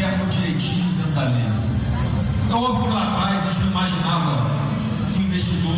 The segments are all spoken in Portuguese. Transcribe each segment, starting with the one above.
governo direitinho dentro da lei. É óbvio que lá atrás a gente não imaginava que o investidor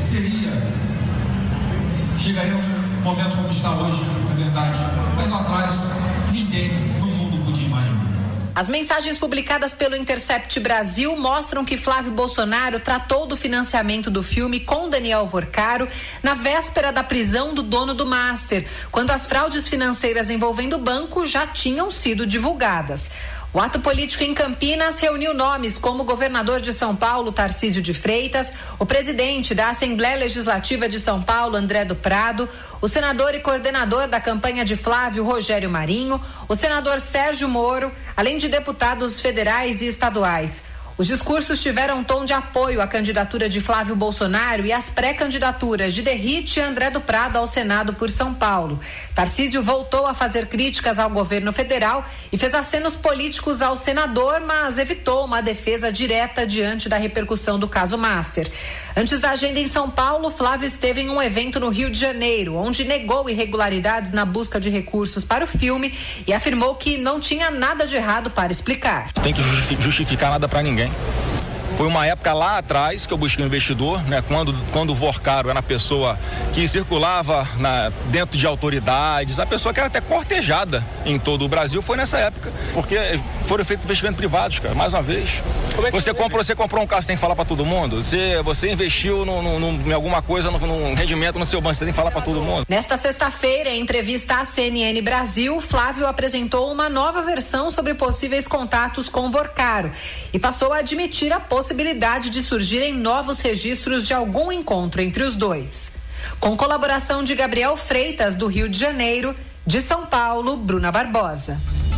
chegaria num momento como está hoje, é verdade. Mas lá atrás, ninguém no mundo podia imaginar. As mensagens publicadas pelo Intercept Brasil mostram que Flávio Bolsonaro tratou do financiamento do filme com Daniel Vorcaro na véspera da prisão do dono do Master, quando as fraudes financeiras envolvendo o banco já tinham sido divulgadas. O ato político em Campinas reuniu nomes como o governador de São Paulo, Tarcísio de Freitas, o presidente da Assembleia Legislativa de São Paulo, André do Prado, o senador e coordenador da campanha de Flávio, Rogério Marinho, o senador Sérgio Moro, além de deputados federais e estaduais. Os discursos tiveram um tom de apoio à candidatura de Flávio Bolsonaro e às pré-candidaturas de Derrite e André do Prado ao Senado por São Paulo. Tarcísio voltou a fazer críticas ao governo federal e fez acenos políticos ao senador, mas evitou uma defesa direta diante da repercussão do caso Master. Antes da agenda em São Paulo, Flávio esteve em um evento no Rio de Janeiro, onde negou irregularidades na busca de recursos para o filme e afirmou que não tinha nada de errado para explicar. Tem que justificar nada para ninguém. Foi uma época lá atrás que eu busquei um investidor, né? Quando o Vorcaro era a pessoa que circulava dentro de autoridades, a pessoa que era até cortejada em todo o Brasil, foi nessa época, porque foram feitos investimentos privados, cara, mais uma vez. Você comprou um carro, você tem que falar para todo mundo. Você investiu em alguma coisa, num rendimento no seu banco, você tem que falar para todo mundo. Nesta sexta-feira, em entrevista à CNN Brasil, Flávio apresentou uma nova versão sobre possíveis contatos com Vorcaro e passou a admitir a possibilidade de surgirem novos registros de algum encontro entre os dois. Com colaboração de Gabriel Freitas, do Rio de Janeiro, de São Paulo, Bruna Barbosa.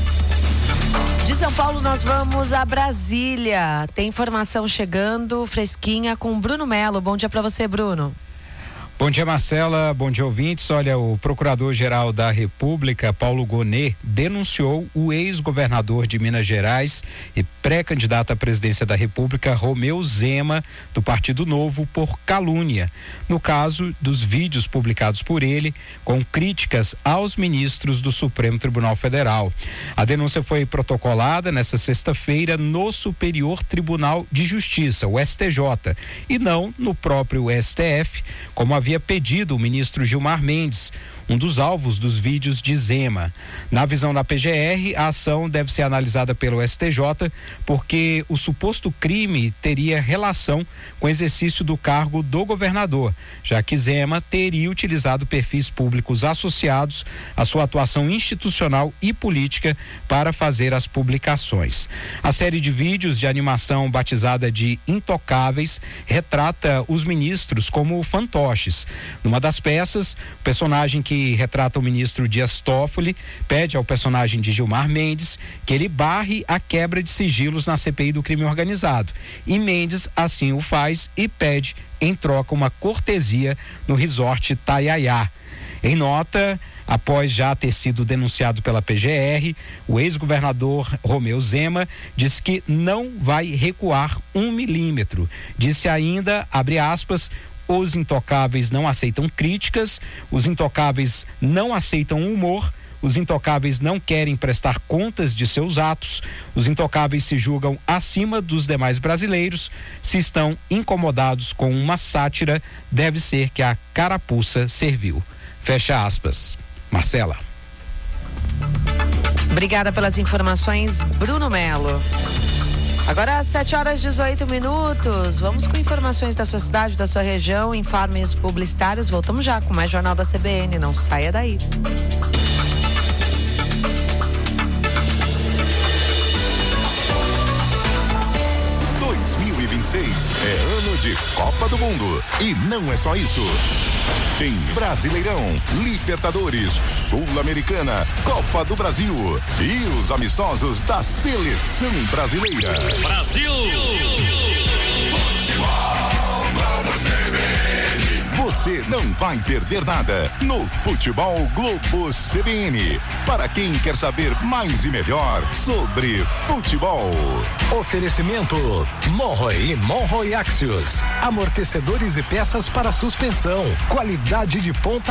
De São Paulo nós vamos a Brasília. Tem informação chegando fresquinha com Bruno Melo. Bom dia para você, Bruno. Bom dia, Marcela. Bom dia, ouvintes. Olha, o Procurador-Geral da República, Paulo Gonet, denunciou o ex-governador de Minas Gerais e pré-candidato à presidência da República, Romeu Zema, do Partido Novo, por calúnia, no caso dos vídeos publicados por ele com críticas aos ministros do Supremo Tribunal Federal. A denúncia foi protocolada nesta sexta-feira no Superior Tribunal de Justiça, o STJ, e não no próprio STF, como havia pedido o ministro Gilmar Mendes, um dos alvos dos vídeos de Zema. Na visão da PGR, a ação deve ser analisada pelo STJ porque o suposto crime teria relação com o exercício do cargo do governador, já que Zema teria utilizado perfis públicos associados à sua atuação institucional e política para fazer as publicações. A série de vídeos de animação batizada de Intocáveis retrata os ministros como fantoches. Numa das peças, o personagem que retrata o ministro Dias Toffoli pede ao personagem de Gilmar Mendes que ele barre a quebra de sigilos na CPI do crime organizado. E Mendes assim o faz e pede em troca uma cortesia no resort Taiaiá. Em nota, após já ter sido denunciado pela PGR, o ex-governador Romeu Zema diz que não vai recuar 1 milímetro. Disse ainda, abre aspas, os intocáveis não aceitam críticas, os intocáveis não aceitam humor, os intocáveis não querem prestar contas de seus atos, os intocáveis se julgam acima dos demais brasileiros, se estão incomodados com uma sátira, deve ser que a carapuça serviu. Fecha aspas. Marcela. Obrigada pelas informações, Bruno Melo. Agora às 7h18, vamos com informações da sua cidade, da sua região, informes publicitários. Voltamos já com mais Jornal da CBN, não saia daí. É ano de Copa do Mundo. E não é só isso. Tem Brasileirão, Libertadores, Sul-Americana, Copa do Brasil e os amistosos da Seleção Brasileira. Brasil! Você não vai perder nada no Futebol Globo CBN. Para quem quer saber mais e melhor sobre futebol. Oferecimento Monroe e Monroe Axios. Amortecedores e peças para suspensão. Qualidade de ponta